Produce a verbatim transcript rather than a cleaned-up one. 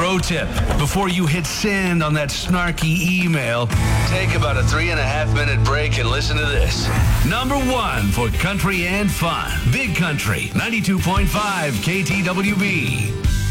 Pro tip, before you hit send on that snarky email, take about a three and a half minute break and listen to this. Number one for country and fun. Big Country, ninety-two point five K T W B.